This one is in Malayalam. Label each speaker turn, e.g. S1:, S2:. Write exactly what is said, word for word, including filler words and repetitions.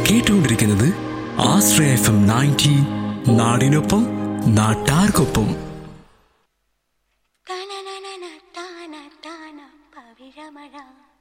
S1: കേട്ടുകൊണ്ടിരിക്കുന്നത് ആശ്രയ എഫ് എം നയൻറ്റി, നാടിനൊപ്പം നാട്ടാർക്കൊപ്പം.
S2: താന താന താന പവിഴമഴ